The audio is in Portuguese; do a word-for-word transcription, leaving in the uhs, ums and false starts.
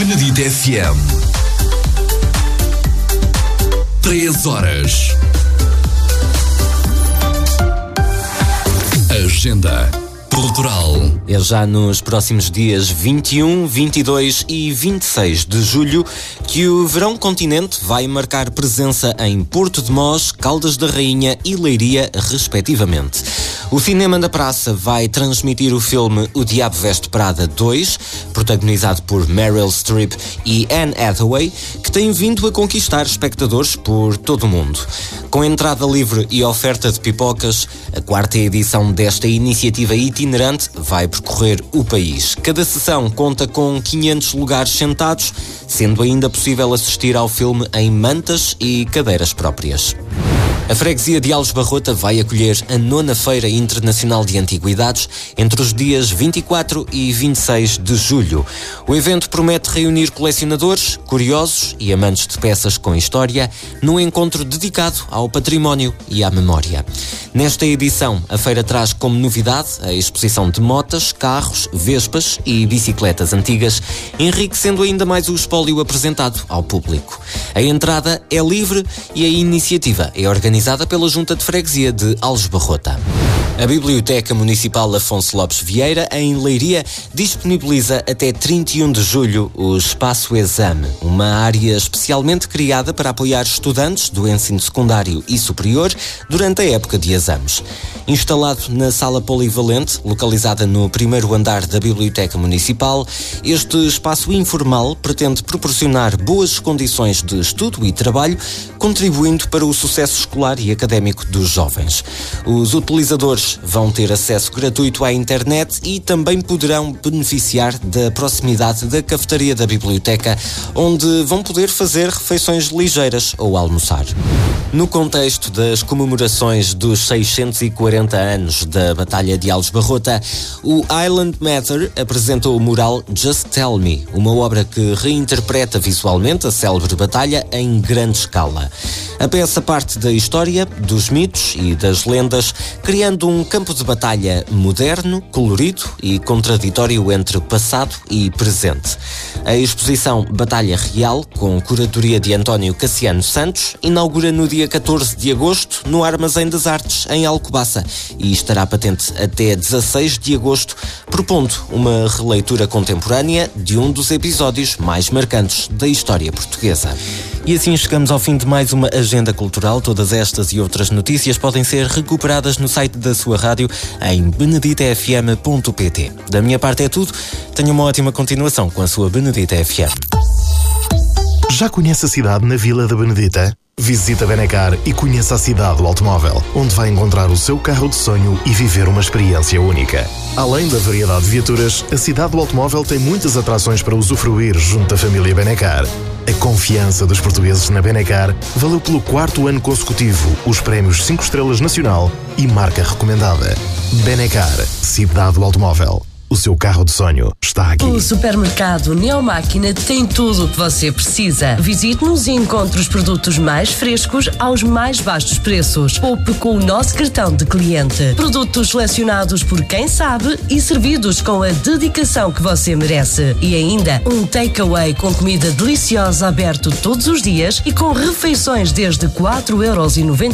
Benedito F M. Três horas. Agenda cultural. É já nos próximos dias vinte e um, vinte e dois e vinte e seis de julho que o Verão Continente vai marcar presença em Porto de Mós, Caldas da Rainha e Leiria, respectivamente. O Cinema da Praça vai transmitir o filme O Diabo Veste Prada dois, protagonizado por Meryl Streep e Anne Hathaway, que tem vindo a conquistar espectadores por todo o mundo. Com entrada livre e oferta de pipocas, a quarta edição desta iniciativa itinerante vai percorrer o país. Cada sessão conta com quinhentos lugares sentados, sendo ainda possível assistir ao filme em mantas e cadeiras próprias. A freguesia de Algesbarrota vai acolher a nona Feira Internacional de Antiguidades entre os dias vinte e quatro e vinte e seis de julho. O evento promete reunir colecionadores, curiosos e amantes de peças com história num encontro dedicado ao património e à memória. Nesta edição, a feira traz como novidade a exposição de motas, carros, vespas e bicicletas antigas, enriquecendo ainda mais o espólio apresentado ao público. A entrada é livre e a iniciativa é organizada organizada pela Junta de Freguesia de Algesbarrota. A Biblioteca Municipal Afonso Lopes Vieira, em Leiria, disponibiliza até trinta e um de julho o Espaço Exame, uma área especialmente criada para apoiar estudantes do ensino secundário e superior durante a época de exames. Instalado na sala polivalente, localizada no primeiro andar da Biblioteca Municipal, este espaço informal pretende proporcionar boas condições de estudo e trabalho, contribuindo para o sucesso escolar e académico dos jovens. Os utilizadores vão ter acesso gratuito à internet e também poderão beneficiar da proximidade da cafetaria da biblioteca, onde vão poder fazer refeições ligeiras ou almoçar. No contexto das comemorações dos seiscentos e quarenta anos da Batalha de Algesbarrota, o Highland Matter apresentou o mural Just Tell Me, uma obra que reinterpreta visualmente a célebre batalha em grande escala. A peça parte da história, dos mitos e das lendas, criando um campo de batalha moderno, colorido e contraditório entre passado e presente. A exposição Batalha Real, com curadoria de António Cassiano Santos, inaugura no dia catorze de agosto no Armazém das Artes, em Alcobaça, e estará patente até dezasseis de agosto, propondo uma releitura contemporânea de um dos episódios mais marcantes da história portuguesa. E assim chegamos ao fim de mais uma agenda cultural. Todas estas e outras notícias podem ser recuperadas no site da sua rádio em benedita f m ponto p t. Da minha parte é tudo. Tenha uma ótima continuação com a sua Benedita F M. Já conhece a cidade na Vila da Benedita? Visita Benacar e conheça a cidade do automóvel, onde vai encontrar o seu carro de sonho e viver uma experiência única. Além da variedade de viaturas, a cidade do automóvel tem muitas atrações para usufruir junto à família Benacar. A confiança dos portugueses na Benacar valeu pelo quarto ano consecutivo os prémios cinco estrelas Nacional e marca recomendada. Benacar, cidade do automóvel. O seu carro de sonho está aqui. O supermercado Neomáquina tem tudo o que você precisa. Visite-nos e encontre os produtos mais frescos aos mais baixos preços. Poupe com o nosso cartão de cliente. Produtos selecionados por quem sabe e servidos com a dedicação que você merece. E ainda um takeaway com comida deliciosa aberto todos os dias e com refeições desde quatro euros e noventa